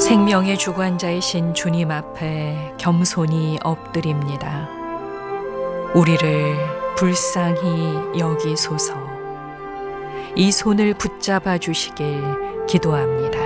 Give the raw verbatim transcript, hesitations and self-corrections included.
생명의 주관자이신 주님 앞에 겸손히 엎드립니다. 우리를 불쌍히 여기소서. 이 손을 붙잡아 주시길 기도합니다.